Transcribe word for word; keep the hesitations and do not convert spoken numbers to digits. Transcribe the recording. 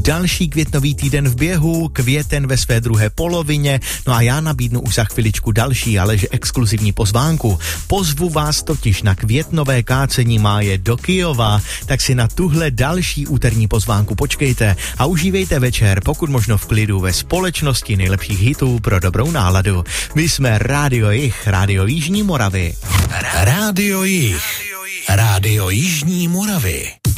další květnový týden v běhu, květen ve své druhé polovině, no a já nabídnu už za chviličku další, ale že exkluzivní pozvánku. Pozvu vás totiž na květnové kácení máje do Kyjova, tak si na tuhle další úterní pozvánku počkejte a užívejte večer, pokud možno v klidu, ve společnosti nejlepších hitů pro dobrou náladu. My jsme Rádio Jih, Rádio Jižní Moravy. Rádio Jih, Rádio Jižní Moravy.